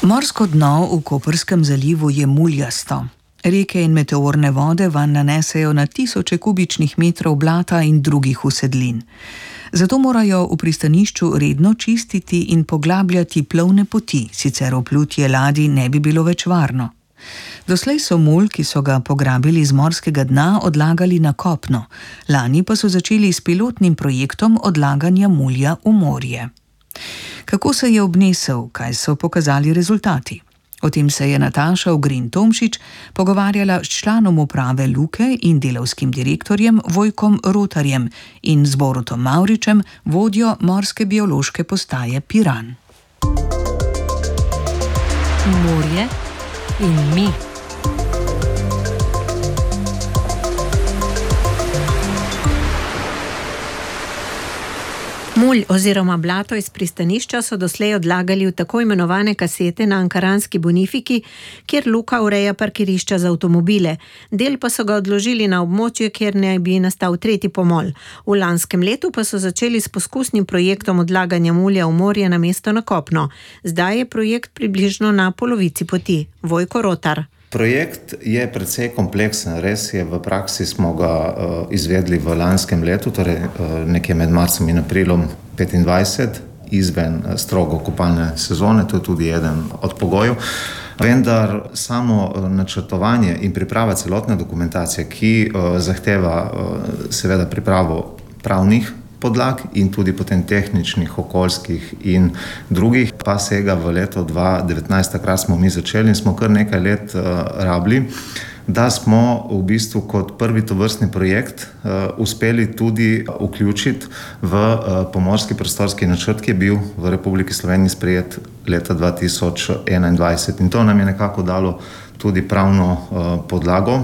Morsko dno v Koperskem zalivu je muljasto. Reke in meteorne vode vanj nanesejo na tisoče kubičnih metrov blata in drugih usedlin. Zato morajo v pristanišču redno čistiti in poglabljati plovne poti, sicer vplutje ladij ne bi bilo več varno. Doslej so mulj, ki so ga pograbili z morskega dna, odlagali na kopno. Lani pa so začeli s pilotnim projektom odlaganja mulja v morje. Kako se je obnesel, kaj so pokazali rezultati? O tem se je Nataša Ogrin-Tomšič pogovarjala s članom uprave Luke in delavskim direktorjem Vojkom Rotarjem in z Borutom Mavričem, vodjo morske biološke postaje Piran. Morje in mi. Mulj oziroma blato iz pristanišča so doslej odlagali v tako imenovane kasete na ankaranski Bonifiki, kjer Luka ureja parkirišča za avtomobile. Del pa so ga odložili na območje, kjer naj bi nastal tretji pomol. V lanskem letu pa so začeli s poskusnim projektom odlaganja mulja v morje namesto na kopno. Zdaj je projekt približno na polovici poti. Vojko Rotar. Projekt je precej kompleksen, res je, v praksi smo ga izvedli v lanskem letu, torej nekje med marcem in aprilom 2025, izven strogo kopalne sezone, to je tudi eden od pogojev. Vendar samo načrtovanje in priprava celotne dokumentacije, ki zahteva seveda pripravo pravnih podlag in tudi potem tehničnih, okoljskih in drugih, pa sega v leto 2019, takrat smo mi začeli in smo kar nekaj let rabili, da smo v bistvu kot prvi tovrstni projekt uspeli tudi vključiti v pomorski prostorski načrt, ki je bil v Republiki Sloveniji sprejet leta 2021. In to nam je nekako dalo tudi pravno podlago.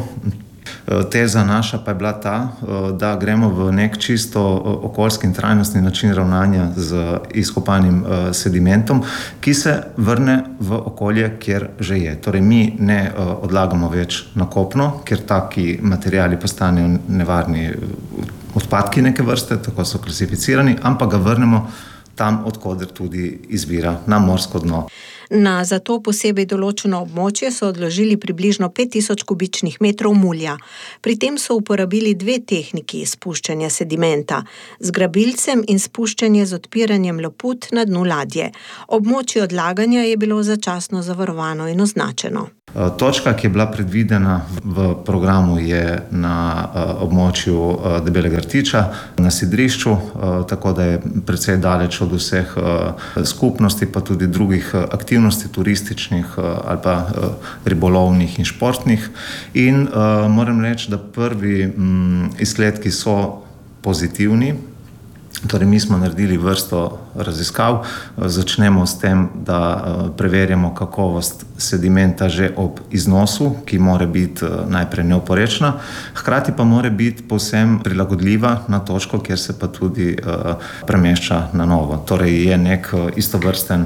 Teza naša pa je bila ta, da gremo v nek čisto okoljski in trajnostni način ravnanja z izkopanim sedimentom, ki se vrne v okolje, kjer že je. Torej mi ne odlagamo več na kopno, ker taki materiali postanejo nevarni odpadki neke vrste, tako so klasificirani, ampak ga vrnemo tam, odkoder tudi izvira, na morsko dno. Na za to posebej določeno območje so odložili približno 5000 kubičnih metrov mulja. Pri tem so uporabili dve tehniki spuščanja sedimenta, z grabilcem in spuščanje z odpiranjem loput na dnu ladje. Območje odlaganja je bilo začasno zavarovano in označeno. Točka, ki je bila predvidena v programu, je na območju Debelega rtiča, na sidrišču, tako da je precej daleč od vseh skupnosti, pa tudi drugih aktivnosti, turističnih ali pa ribolovnih in športnih. In moram reči, da prvi izsledki so pozitivni. Torej, mi smo naredili vrsto raziskav. Začnemo s tem, da preverjamo kakovost sedimenta že ob iznosu, ki mora biti najprej neoporečna, hkrati pa mora biti povsem prilagodljiva na točko, kjer se pa tudi premešča na novo. Torej, je nek istovrsten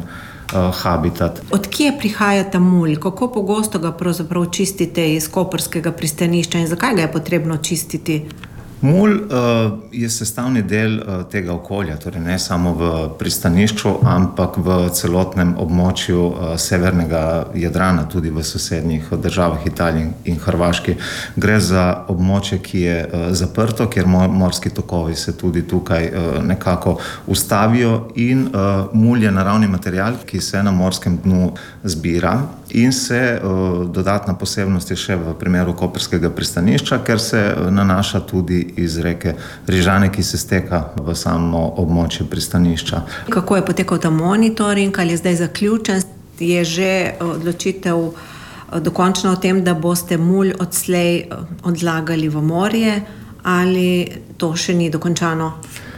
habitat. Od kje prihaja ta mulj? Kako pogosto ga pravzaprav čistite iz koperskega pristanišča in zakaj ga je potrebno čistiti? Mulj je sestavni del tega okolja, torej ne samo v pristanišču, ampak v celotnem območju severnega Jadrana, tudi v sosednjih državah Italiji in Hrvaški. Gre za območje, ki je zaprto, kjer morski tokovi se tudi tukaj nekako ustavijo in mulj je naravni material, ki se na morskem dnu zbira in se dodatna posebnost je še v primeru koperskega pristanišča, ker se nanaša tudi iz reke Rižane, ki se steka v samo območje pristanišča. Kako je potekal ta monitoring, ali je zdaj zaključen? Je že odločitev dokončna o tem, da boste mulj odslej odlagali v morje, ali to še ni dokončano?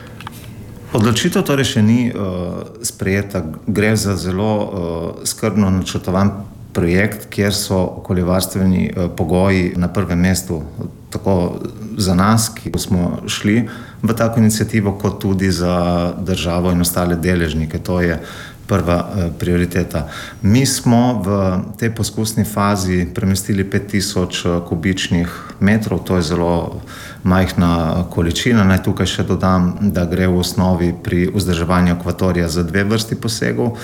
Odločitev torej še ni sprejeta. Gre za zelo skrbno načrtovan projekt, kjer so okoljevarstveni pogoji na prvem mestu, tako za nas, ki smo šli v tako inicijativo, kot tudi za državo in ostale deležnike. To je prva prioriteta. Mi smo v tej poskusni fazi premestili 5000 kubičnih metrov, to je zelo majhna količina. Naj tukaj še dodam, da gre v osnovi pri vzdrževanju akvatorija za dve vrsti posegov.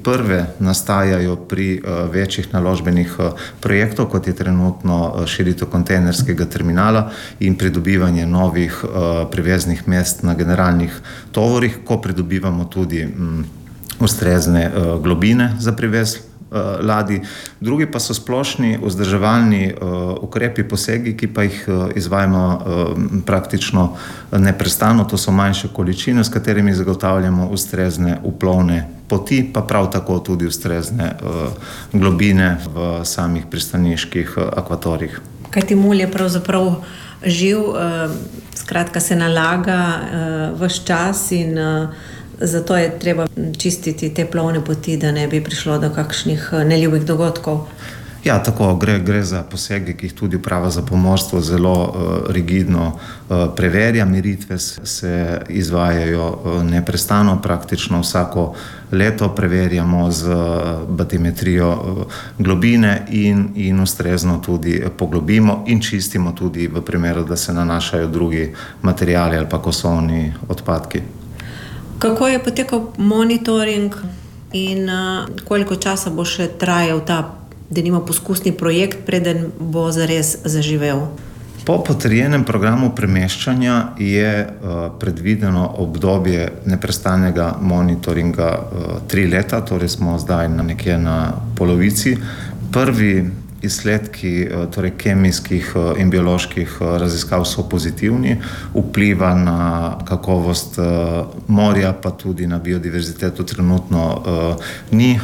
prve nastajajo pri večjih naložbenih projektov, kot je trenutno širitev kontejnerskega terminala in pridobivanje novih preveznih mest na generalnih tovorih, ko pridobivamo tudi ustrezne globine za prevez ladij. Drugi pa so splošni vzdrževalni ukrepi, posegi, ki pa jih izvajamo praktično neprestano. To so manjše količine, s katerimi zagotavljamo ustrezne uplovne poti, pa prav tako tudi ustrezne globine v samih pristaniških akvatorijih. Kajti mulj je pravzaprav živ, skratka se nalaga ves čas in zato je treba čistiti te plovne poti, da ne bi prišlo do kakšnih neljubih dogodkov. Ja, tako gre za posege, ki jih tudi Uprava za pomorstvo zelo rigidno preverja. Meritve se izvajajo neprestano, praktično vsako leto preverjamo z batimetrijo globine in ustrezno tudi poglobimo in čistimo tudi v primeru, da se nanašajo drugi materiali ali pa kosovni odpadki. Kako je potekal monitoring in koliko časa bo še trajal ta, denimo, poskusni projekt, preden bo zares zaživel? Po potrjenem programu premeščanja je predvideno obdobje neprestanega monitoringa 3 leta, torej smo zdaj nekje na polovici. Prvi izsledki torej kemijskih in bioloških raziskav so pozitivni, vpliva na kakovost morja, pa tudi na biodiverziteto trenutno ni.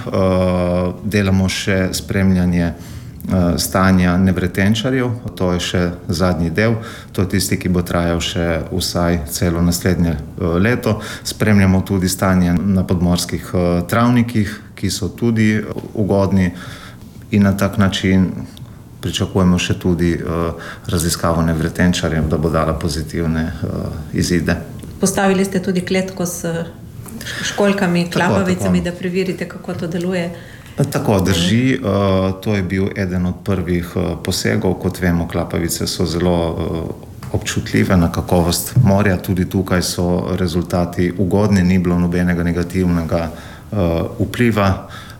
Delamo še spremljanje stanja nevretenčarjev, to je še zadnji del, to je tisti, ki bo trajal še vsaj celo naslednje leto. Spremljamo tudi stanje na podmorskih travnikih, ki so tudi ugodni. In na tak način pričakujemo še tudi raziskavo nevretenčarjev, da bo dala pozitivne izide. Postavili ste tudi kletko s školjkami, klapavicami, da preverite, kako to deluje. Tako drži, to je bil eden od prvih posegov. Kot vemo, klapavice so zelo občutljive na kakovost morja. Tudi tukaj so rezultati ugodni, ni bilo nobenega negativnega vpliva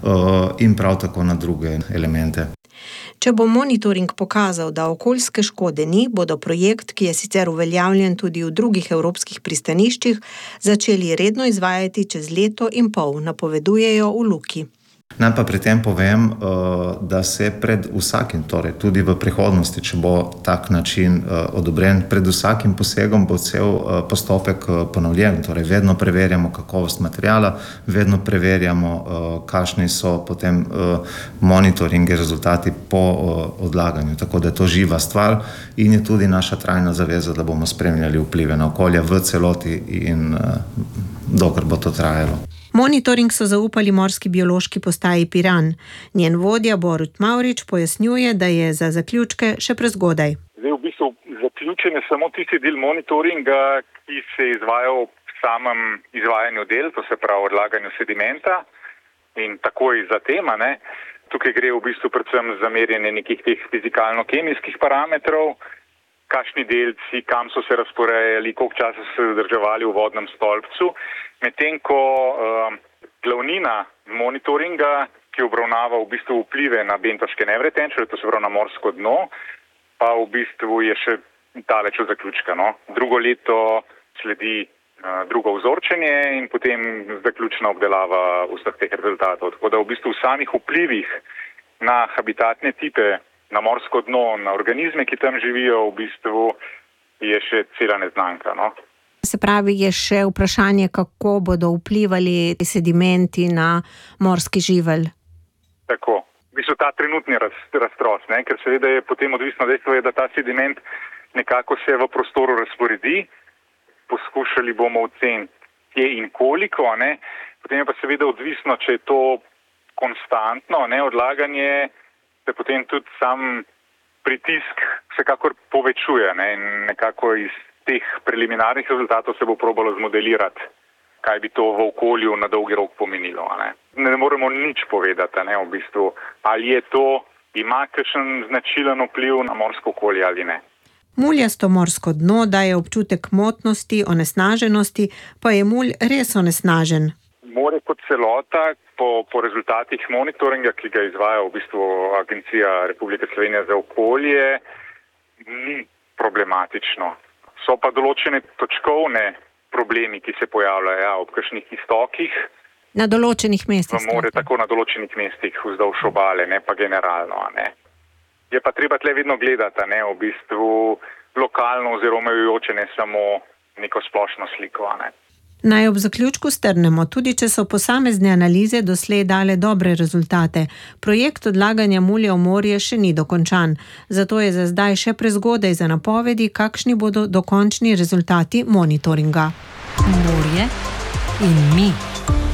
in prav tako na druge elemente. Če bo monitoring pokazal, da okoljske škode ni, bodo projekt, ki je sicer uveljavljen tudi v drugih evropskih pristaniščih, začeli redno izvajati čez 1,5 leta, napovedujejo v Luki. Naj pa pri tem povem, da se pred vsakim, torej tudi v prihodnosti, če bo tak način odobren, pred vsakim posegom bo cel postopek ponovljen. Torej vedno preverjamo kakovost materiala, vedno preverjamo, kakšni so potem monitoringi, rezultati po odlaganju. Tako da je to živa stvar in je tudi naša trajna zaveza, da bomo spremljali vplive na okolje v celoti in dokler bo to trajalo. Monitoring so zaupali morski biološki postaji Piran. Njen vodja Borut Mavrič pojasnjuje, da je za zaključke še prezgodaj. Zdaj v bistvu zaključen je samo tisti del monitoringa, ki se je izvajal ob samem izvajanju del, to se pravi odlaganju sedimenta in takoj zatem. Tukaj gre v bistvu predvsem za merjenje nekih teh fizikalno-kemijskih parametrov, kakšni delci, kam so se razporejali, koliko časa so se zadrževali v vodnem stolpcu. Medtem ko glavnina monitoringa, ki obravnava v bistvu vplive na bentoške nevretenčarje, to se pravi na morsko dno, pa v bistvu je še daleč od zaključka. Drugo leto sledi drugo vzorčenje in potem zaključna obdelava vseh teh rezultatov. Tako da v bistvu v samih vplivih na habitatne tipe, na morsko dno, na organizme, ki tam živijo, v bistvu je še cela neznanka. Se pravi, je še vprašanje, kako bodo vplivali sedimenti na morski živelj. Tako. V bistvu ta trenutni raztros, ker seveda je potem odvisno dejstvo, da ta sediment nekako se v prostoru razporedi. Poskušali bomo oceniti, kje in koliko, Potem je pa seveda odvisno, če je to konstantno, odlaganje, se potem tudi sam pritisk vsekakor povečuje, in nekako iz teh preliminarnih rezultatov se bo probalo zmodelirati, kaj bi to v okolju na dolgi rok pomenilo. Ne moremo nič povedati, v bistvu, ali je to, ima kakšen značilen vpliv na morsko okolje ali ne. Muljasto morsko dno daje občutek motnosti, onesnaženosti, pa je mulj res onesnažen. Morje kot celota po rezultatih monitoringa, ki ga izvaja v bistvu Agencija Republike Slovenije za okolje, ni problematično. So pa določene točkovne problemi, ki se pojavljajo ob kakšnih iztokih. Na določenih mestih. V morje, tako na določenih mestih vzdolž obale, ne pa generalno. Ne. Je pa treba tle vedno gledati, ne, v bistvu lokalno oziroma omejujoče, ne samo neko splošno sliko. Ne. Naj ob zaključku strnemo, tudi če so posamezne analize doslej dale dobre rezultate, projekt odlaganja mulja v morje še ni dokončan, zato je za zdaj še prezgodaj za napovedi, kakšni bodo dokončni rezultati monitoringa. Morje in mi.